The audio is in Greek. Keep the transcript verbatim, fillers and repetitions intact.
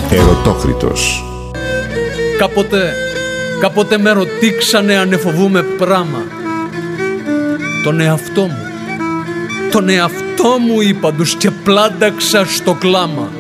Ερωτόκριτος. Κάποτε, κάποτε με ρωτήξανε αν εφοβούμαι πράμα. Τον εαυτό μου, τον εαυτό μου είπα τους και πλάνταξα στο κλάμα.